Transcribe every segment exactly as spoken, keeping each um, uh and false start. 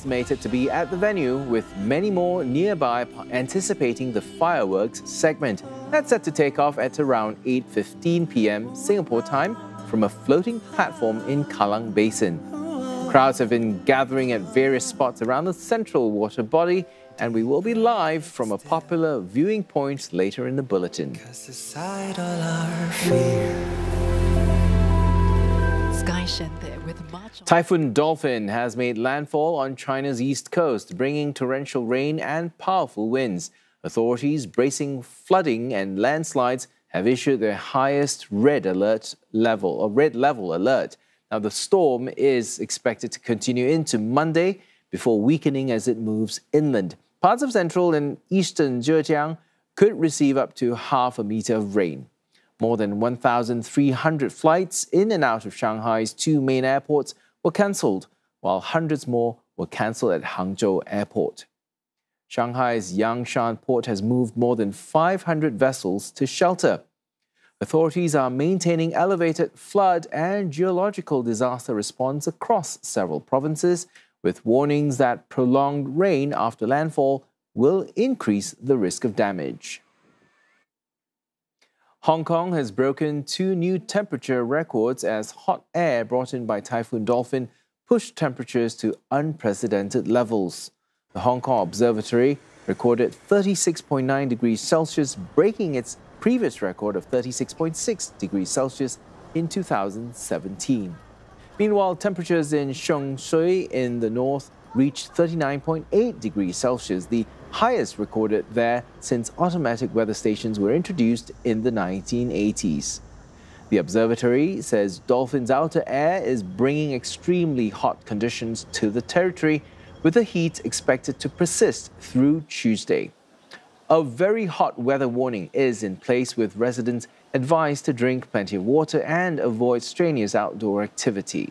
estimated to be at the venue, with many more nearby anticipating the fireworks segment. That's set to take off at around eight fifteen p m Singapore time from a floating platform in Kallang Basin. Crowds have been gathering at various spots around the central water body, and we will be live from a popular viewing point later in the bulletin. Typhoon Dolphin has made landfall on China's east coast, bringing torrential rain and powerful winds. Authorities bracing flooding and landslides have issued their highest red alert level, or red level alert. Now, the storm is expected to continue into Monday before weakening as it moves inland. Parts of central and eastern Zhejiang could receive up to half a meter of rain. More than one thousand three hundred flights in and out of Shanghai's two main airports were cancelled, while hundreds more were cancelled at Hangzhou Airport. Shanghai's Yangshan port has moved more than five hundred vessels to shelter. Authorities are maintaining elevated flood and geological disaster response across several provinces, with warnings that prolonged rain after landfall will increase the risk of damage. Hong Kong has broken two new temperature records as hot air brought in by Typhoon Dolphin pushed temperatures to unprecedented levels. The Hong Kong Observatory recorded thirty-six point nine degrees Celsius, breaking its previous record of thirty-six point six degrees Celsius in two thousand seventeen. Meanwhile, temperatures in Sheung in the north reached thirty-nine point eight degrees Celsius, the highest recorded there since automatic weather stations were introduced in the nineteen eighties. The observatory says Dolphin's outer air is bringing extremely hot conditions to the territory, with the heat expected to persist through Tuesday. A very hot weather warning is in place, with residents advised to drink plenty of water and avoid strenuous outdoor activity.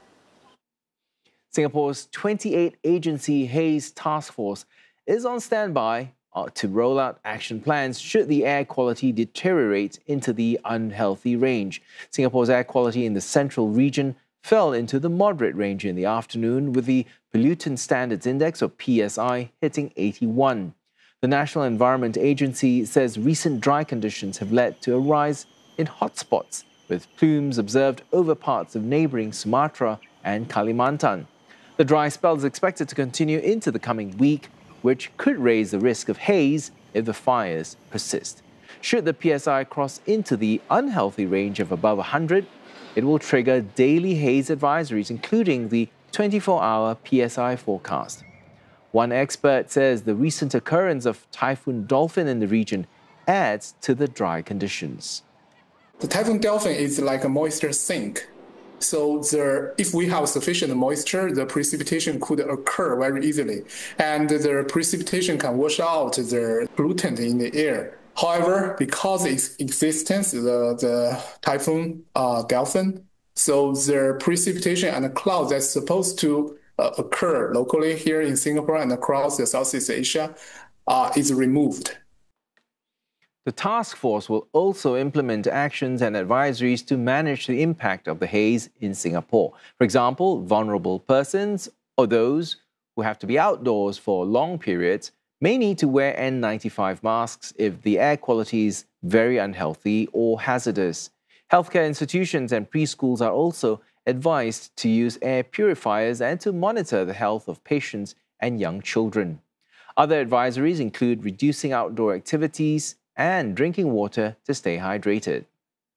Singapore's twenty-eight agency Haze Task Force is on standby to roll out action plans should the air quality deteriorate into the unhealthy range. Singapore's air quality in the central region fell into the moderate range in the afternoon, with the Pollutant Standards Index, or P S I, hitting eighty-one. The National Environment Agency says recent dry conditions have led to a rise in hotspots, with plumes observed over parts of neighbouring Sumatra and Kalimantan. The dry spell is expected to continue into the coming week, which could raise the risk of haze if the fires persist. Should the P S I cross into the unhealthy range of above one hundred, it will trigger daily haze advisories, including the twenty-four hour P S I forecast. One expert says the recent occurrence of Typhoon Dolphin in the region adds to the dry conditions. The Typhoon Dolphin is like a moisture sink. So the, if we have sufficient moisture, the precipitation could occur very easily, and the precipitation can wash out the pollutant in the air. However, because of its existence, the, the Typhoon uh, Dolphin, so the precipitation and the cloud that's supposed to uh, occur locally here in Singapore and across the Southeast Asia uh, is removed. The task force will also implement actions and advisories to manage the impact of the haze in Singapore. For example, vulnerable persons or those who have to be outdoors for long periods may need to wear N ninety-five masks if the air quality is very unhealthy or hazardous. Healthcare institutions and preschools are also advised to use air purifiers and to monitor the health of patients and young children. Other advisories include reducing outdoor activities and drinking water to stay hydrated.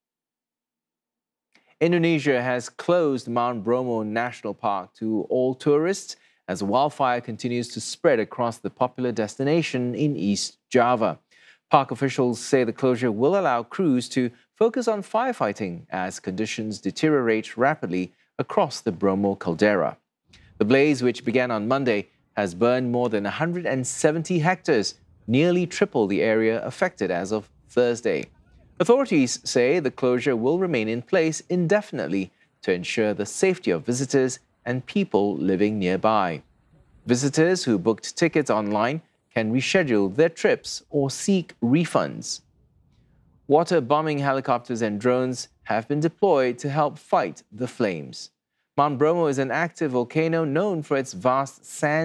Indonesia has closed Mount Bromo National Park to all tourists as wildfire continues to spread across the popular destination in East Java. Park officials say the closure will allow crews to focus on firefighting as conditions deteriorate rapidly across the Bromo caldera. The blaze, which began on Monday, has burned more than one hundred seventy hectares, nearly triple the area affected as of Thursday. Authorities say the closure will remain in place indefinitely to ensure the safety of visitors and people living nearby. Visitors who booked tickets online can reschedule their trips or seek refunds. Water bombing helicopters and drones have been deployed to help fight the flames. Mount Bromo is an active volcano known for its vast sand